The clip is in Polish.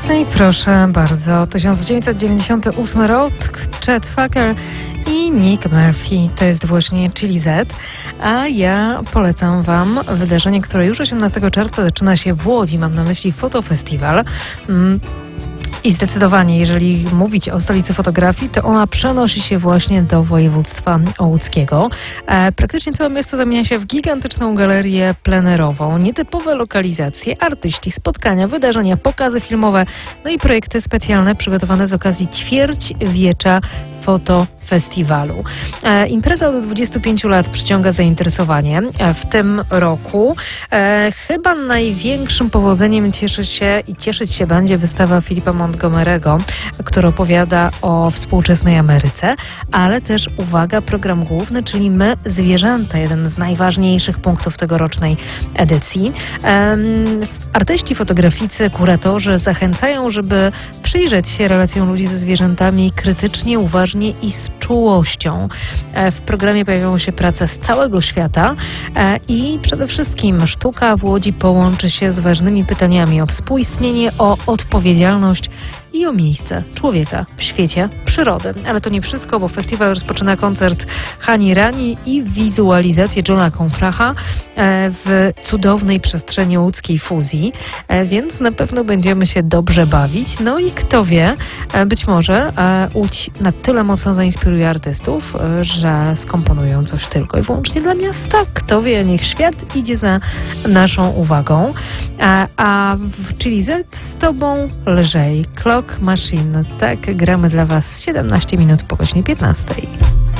No i proszę bardzo, 1998 rok, Chet Faker i Nick Murphy. To jest właśnie Chili Z, a ja polecam Wam wydarzenie, które już 18 czerwca zaczyna się w Łodzi. Mam na myśli Fotofestiwal. I zdecydowanie, jeżeli mówić o stolicy fotografii, to ona przenosi się właśnie do województwa łódzkiego. Praktycznie całe miasto zamienia się w gigantyczną galerię plenerową. Nietypowe lokalizacje, artyści, spotkania, wydarzenia, pokazy filmowe, no i projekty specjalne przygotowane z okazji ćwierćwiecza fotofestiwalu. Impreza od 25 lat przyciąga zainteresowanie. W tym roku chyba największym powodzeniem cieszyć się będzie wystawa Philipa Montgomery'ego, który opowiada o współczesnej Ameryce, ale też, uwaga, program główny, czyli My, zwierzęta, jeden z najważniejszych punktów tegorocznej edycji. Artyści, fotograficy, kuratorzy zachęcają, żeby przyjrzeć się relacjom ludzi ze zwierzętami krytycznie, uważnie i z czułością. W programie pojawią się prace z całego świata i przede wszystkim sztuka w Łodzi połączy się z ważnymi pytaniami o współistnienie, o odpowiedzialność i o miejsce człowieka w świecie przyrody. Ale to nie wszystko, bo festiwal rozpoczyna koncert Hani Rani i wizualizację Johna Confraha w cudownej przestrzeni łódzkiej fuzji, więc na pewno będziemy się dobrze bawić. No i kto wie, być może Łódź na tyle mocno zainspiruje artystów, że skomponują coś tylko i wyłącznie dla miasta. Kto wie, niech świat idzie za naszą uwagą. A w Chili Z z Tobą lżej. Clock Machine. Tak, gramy dla Was 17 minut po godzinie 15.